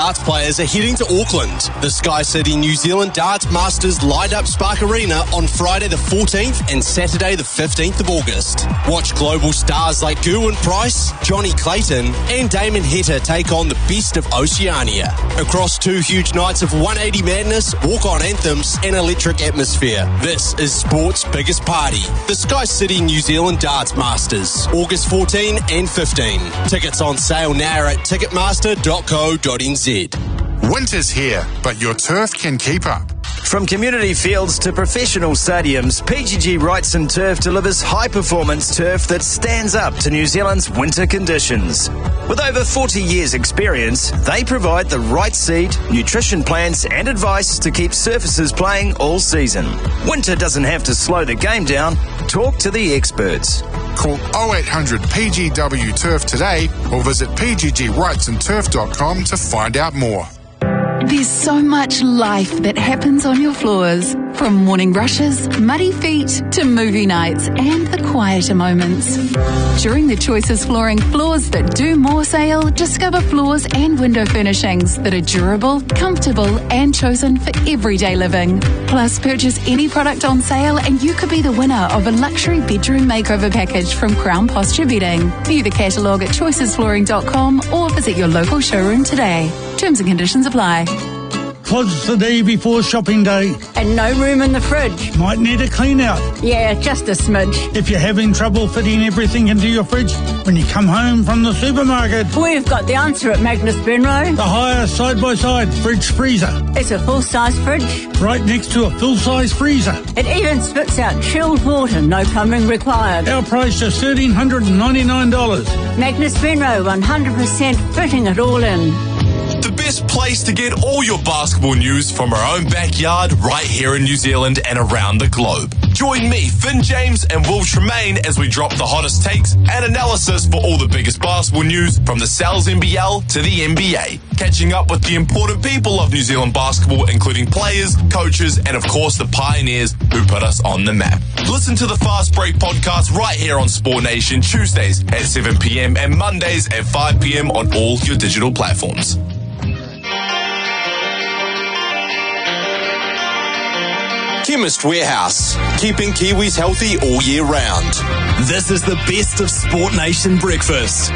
darts players are heading to Auckland. The Sky City New Zealand Darts Masters light up Spark Arena on Friday the 14th and Saturday the 15th of August. Watch global stars like Gerwyn Price, Johnny Clayton and Damon Heta take on the best of Oceania. Across 2 huge nights of 180 madness, walk-on anthems and electric atmosphere. This is sport's biggest party. The Sky City New Zealand Darts Masters, August 14 and 15. Tickets on sale now at ticketmaster.co.nz. Winter's here, but your turf can keep up. From community fields to professional stadiums, PGG Wrights and Turf delivers high-performance turf that stands up to New Zealand's winter conditions. With over 40 years' experience, they provide the right seed, nutrition plans and advice to keep surfaces playing all season. Winter doesn't have to slow the game down. Talk to the experts. Call 0800 PGW Turf today or visit pggwrightsandturf.com to find out more. There's so much life that happens on your floors. From morning rushes, muddy feet, to movie nights and the quieter moments. During the Choices Flooring Floors That Do More sale, discover floors and window furnishings that are durable, comfortable and chosen for everyday living. Plus, purchase any product on sale and you could be the winner of a luxury bedroom makeover package from Crown Posture Bedding. View the catalogue at choicesflooring.com or visit your local showroom today. Terms and conditions apply. Closed the day before shopping day. And no room in the fridge. Might need a clean out. Yeah, just a smidge. If you're having trouble fitting everything into your fridge when you come home from the supermarket, we've got the answer at Magnus Benroe. The higher side-by-side fridge freezer. It's a full-size fridge. Right next to a full-size freezer. It even spits out chilled water, no plumbing required. Our price is $1,399. Magnus Benroe, 100% fitting it all in. The best place to get all your basketball news from our own backyard right here in New Zealand and around the globe. Join me, Finn James and Will Tremaine as we drop the hottest takes and analysis for all the biggest basketball news from the Sal's NBL to the NBA. Catching up with the important people of New Zealand basketball, including players, coaches and of course the pioneers who put us on the map. Listen to the Fast Break podcast right here on Sport Nation Tuesdays at 7 p.m. and Mondays at 5 p.m. on all your digital platforms. Chemist Warehouse, keeping Kiwis healthy all year round. This is the best of Sport Nation breakfast.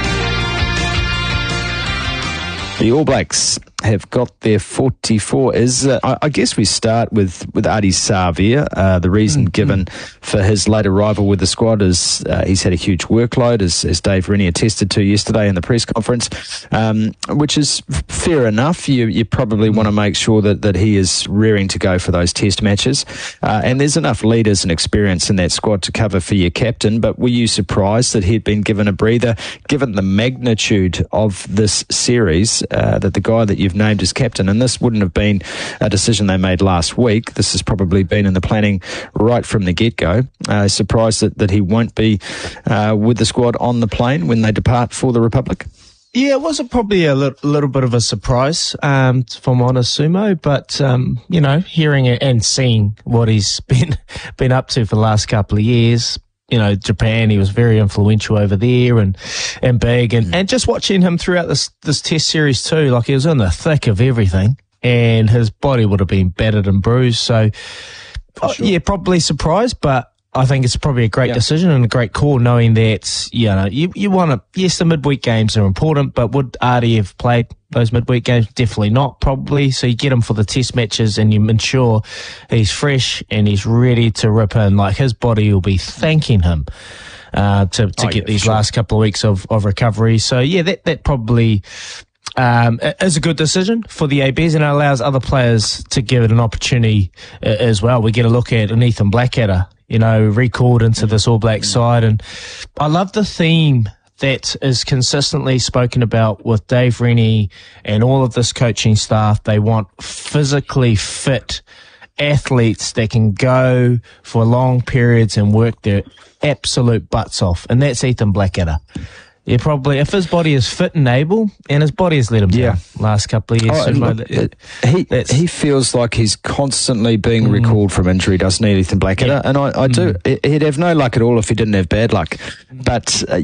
The All Blacks have got their 44. I guess we start with Ardie Savea. The reason given for his late arrival with the squad is he's had a huge workload, as Dave Rennie attested to yesterday in the press conference, which is fair enough. You probably want to make sure that he is rearing to go for those test matches. And there's enough leaders and experience in that squad to cover for your captain. But were you surprised that he'd been given a breather, given the magnitude of this series, that the guy that you've named as captain, and this wouldn't have been a decision they made last week. This has probably been in the planning right from the get-go. Surprised that he won't be with the squad on the plane when they depart for the Republic? Yeah, it was probably a little bit of a surprise, if I'm honest, Sumo, but, hearing it and seeing what he's been up to for the last couple of years, Japan, he was very influential over there and big and just watching him throughout this test series too, like he was in the thick of everything and his body would have been battered and bruised. So, sure. Yeah, probably surprised, but I think it's probably a great decision and a great call knowing that, you want to, yes, the midweek games are important, but would Ardie have played those midweek games? Definitely not, probably. So you get him for the test matches and you ensure he's fresh and he's ready to rip in. Like his body will be thanking him to get these last couple of weeks of recovery. So yeah, that probably is a good decision for the ABs and it allows other players to give it an opportunity as well. We get a look at an Ethan Blackadder, recalled into this All Black side. And I love the theme that is consistently spoken about with Dave Rennie and all of this coaching staff. They want physically fit athletes that can go for long periods and work their absolute butts off. And that's Ethan Blackadder. Yeah, probably. If his body is fit and able, and his body has let him down last couple of years. He feels like he's constantly being recalled from injury, doesn't he, Ethan Blackadder? Yeah. And I do. He'd have no luck at all if he didn't have bad luck. But,